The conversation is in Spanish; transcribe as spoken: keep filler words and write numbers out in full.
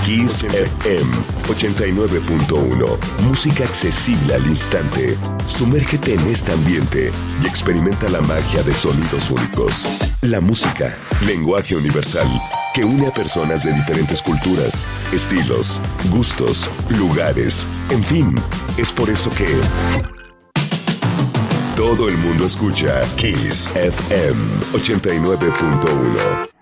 Kiss F M ochenta y nueve punto uno. Música accesible al instante. Sumérgete en este ambiente y experimenta la magia de sonidos únicos. La música, lenguaje universal, que une a personas de diferentes culturas, estilos, gustos, lugares, en fin, es por eso que todo el mundo escucha Kiss F M ochenta y nueve punto uno.